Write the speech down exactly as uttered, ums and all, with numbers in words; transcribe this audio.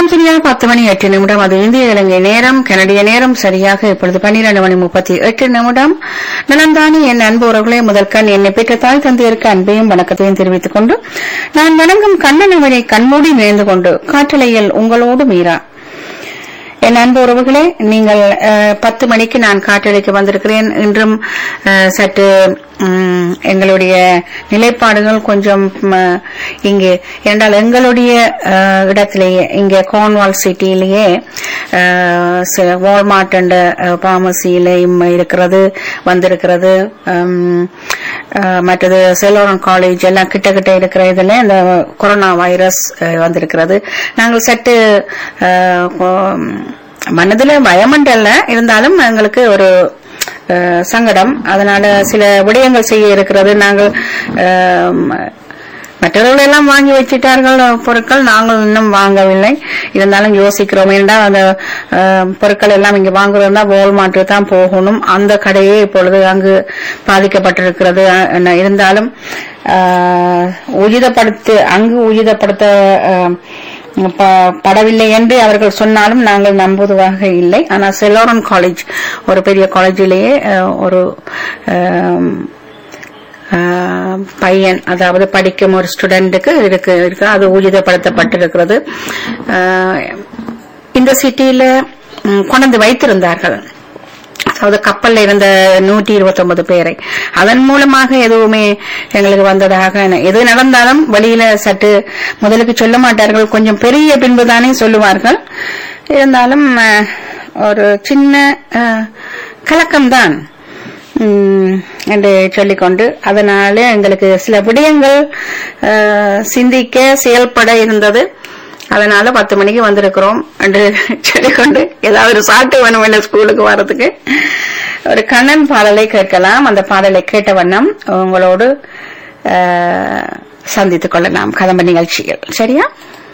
நேரம் சரியாக பத்து மணி எட்டு நிமிடம். அது இந்திய இலங்கை நேரம். கனடிய நேரம் சரியாக இப்பொழுது பன்னிரண்டு மணி முப்பத்தி எட்டு நிமிடம். நலந்தானி என் அன்பு உறவுகளே, முதற்கண் என்னை பெற்ற தாய் தந்தையருக்கு அன்பையும் வணக்கத்தையும் தெரிவித்துக் கொண்டு நான் வணங்கும் கண்ணனவனை கண்மூடி நேர்ந்து கொண்டு காற்றலையில் உங்களோடு மீரா. என் அன்பு உறவுகளே, நீங்கள் பத்து மணிக்கு நான் காற்றலைக்கு வந்திருக்கிறேன். இன்றும் சற்று எங்களுடைய நிலைப்பாடுகள் கொஞ்சம் இங்கே என்றால் எங்களுடைய இடத்திலேயே இங்கே கார்ன்வால் சிட்டியிலேயே வால்மார்ட் என்ற பார்மசியிலையும் இருக்கிறது வந்திருக்கிறது. மற்றது செலோரன் காலேஜ் எல்லாம் கிட்ட கிட்ட இருக்கிற இதுல இந்த கொரோனா வைரஸ் வந்திருக்கிறது. நாங்கள் சற்று மனதுல பயமண்டல்ல இருந்தாலும் எங்களுக்கு ஒரு சங்கடம். அதனால சில விடயங்கள் செய்ய இருக்கிறது. நாங்கள் மற்றவர்கள் எல்லாம் வாங்கி வச்சிட்டார்கள் பொருட்கள், நாங்கள் இன்னும் வாங்கவில்லை. இருந்தாலும் யோசிக்கிறோம். என்றால் அந்த பொருட்கள் எல்லாம் இங்க வாங்குறதா வால்மார்ட் தான் போகணும். அந்த கடையே இப்பொழுது அங்கு பாதிக்கப்பட்டிருக்கிறது. இருந்தாலும் உயிதப்படுத்த அங்கு உயிதப்படுத்த படவில்லை என்று அவர்கள் சொன்னாலும் நாங்கள் நம்புவதாக இல்லை. ஆனால் செலோரன் காலேஜ் ஒரு பெரிய காலேஜிலேயே ஒரு பையன், அதாவது படிக்கும் ஒரு ஸ்டூடெண்ட்டுக்கு இருக்கு இருக்கு அது ஊழியப்படுத்தப்பட்டிருக்கிறது. இந்த சிட்டியில கொண்டு வைத்திருந்தார்கள். அதாவது கப்பல்ல இருந்த நூற்றி இருபத்தி ஒன்பது பேரை. அதன் மூலமாக எதுவுமே எங்களுக்கு வந்ததாக எது நடந்தாலும் வெளியில சற்று முதலுக்கு சொல்ல மாட்டார்கள். கொஞ்சம் பெரிய பின்புதானே சொல்லுவார்கள். இருந்தாலும் ஒரு சின்ன கலக்கம்தான் என்று சொல்லிக்கொண்டு அதனால எங்களுக்கு சில விடயங்கள் சிந்திக்க செயல்பட இருந்தது. அதனால பத்து மணிக்கு வந்திருக்கிறோம் என்று சொல்லிக்கொண்டு ஏதாவது ஒரு சாட்டு வேணும் என்ன ஸ்கூலுக்கு வர்றதுக்கு. ஒரு கண்ணன் பாடலை கேட்கலாம். அந்த பாடலை கேட்ட வண்ணம் உங்களோடு சந்தித்துக் கொள்ளலாம் கதம்ப நிகழ்ச்சிகள். சரியா?